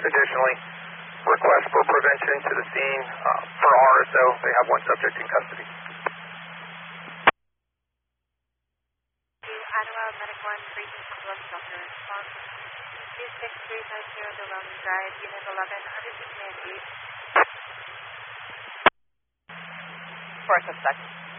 Additionally, request for prevention to the scene for RSO. They have one subject in custody. Annual Medic 1, briefing from Blood Doctor. Response 26350 Development Drive, Unit 11, under 698. For suspect.